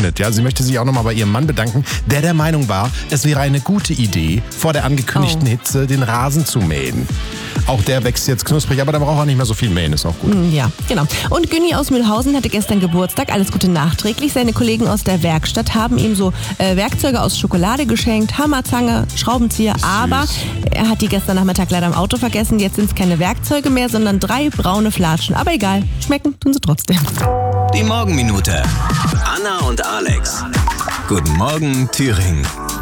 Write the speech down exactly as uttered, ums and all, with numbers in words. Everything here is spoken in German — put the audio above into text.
geöffnet. Ja, sie möchte sich auch nochmal bei ihrem Mann bedanken, der der Meinung war, es wäre eine gute Idee, vor der angekündigten Oh. Hitze den Rasen zu mähen. Auch der wächst jetzt knusprig, aber da braucht er nicht mehr so viel mähen, ist auch gut. Ja, genau. Und Günni aus Mühlhausen hatte gestern Geburtstag. Alles Gute nachträglich. Seine Kollegen aus der Werkstatt haben ihm so äh, Werkzeuge aus Schokolade geschenkt. Hammer, Zange, Schraubenzieher. Aber er hat die gestern Nachmittag leider im Auto vergessen. Jetzt sind es keine Werkzeuge mehr, sondern drei braune Flatschen. Aber egal, schmecken tun sie trotzdem. Die Morgenminute. Anna und Alex. Guten Morgen, Thüringen.